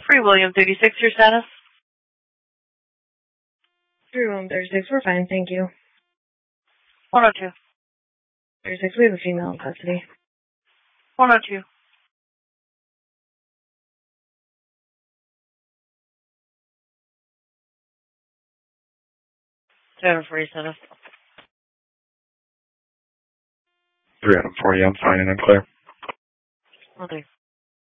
Free William 36, your status? 3 William 36, we're fine, thank you. 102. 36, we have a female in custody. 102. 747. 3 out of 40, I'm fine and I'm clear. Okay.